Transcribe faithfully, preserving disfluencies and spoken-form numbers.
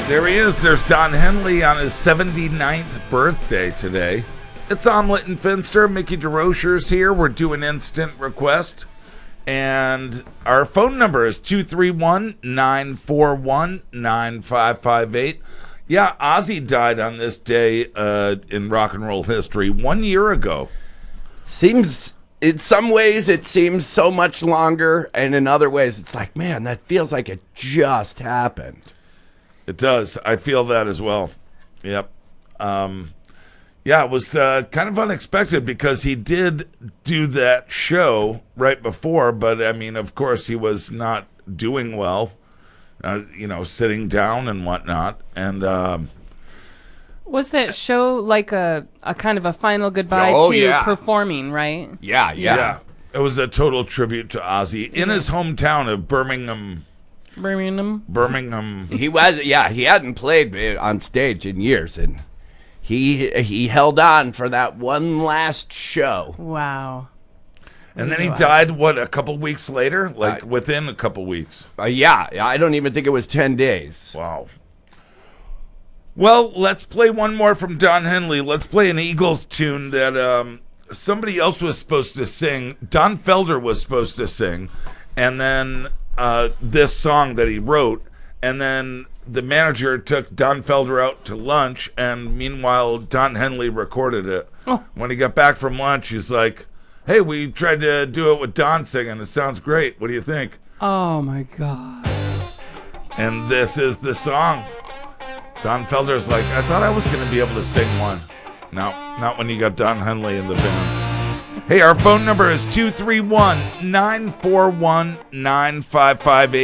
There he is. There's Don Henley on his seventy-ninth birthday today. It's Omelet and Finster. Mickey DeRocher's here. We're doing instant request. And our phone number is two three one, nine four one, nine five five eight. Yeah, Ozzy died on this day uh, in rock and roll history one year ago. Seems, in some ways, it seems so much longer. And in other ways, it's like, man, that feels like it just happened. It does. I feel that as well. Yep. Um, yeah, it was uh, kind of unexpected because he did do that show right before, but I mean, of course, he was not doing well, uh, you know, sitting down and whatnot. And um, was that show like a, a kind of a final goodbye Oh, to yeah. performing, right? Yeah, yeah. yeah, it was a total tribute to Ozzy in his hometown of Birmingham. Birmingham. Birmingham. He was, yeah, he hadn't played on stage in years, and he he held on for that one last show. Wow. And then he died, what, a couple weeks later? Like uh, within a couple weeks. Uh, yeah, I don't even think it was ten days. Wow. Well, let's play one more from Don Henley. Let's play an Eagles tune that um, somebody else was supposed to sing. Don Felder was supposed to sing. And then uh, this song that he wrote. And then the manager took Don Felder out to lunch. And meanwhile, Don Henley recorded it. Oh. When he got back from lunch, he's like, hey, we tried to do it with Don singing. It sounds great. What do you think? Oh, my God. And this is the song. Don Felder's like, I thought I was going to be able to sing one. No, not when you got Don Henley in the band. Hey, our phone number is two three one, nine four one, nine five five eight.